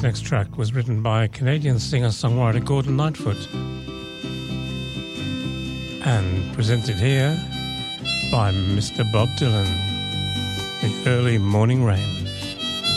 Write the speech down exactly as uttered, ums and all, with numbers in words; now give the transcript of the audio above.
next track was written by Canadian singer-songwriter Gordon Lightfoot and presented here by Mister Bob Dylan, The Early Morning Rain.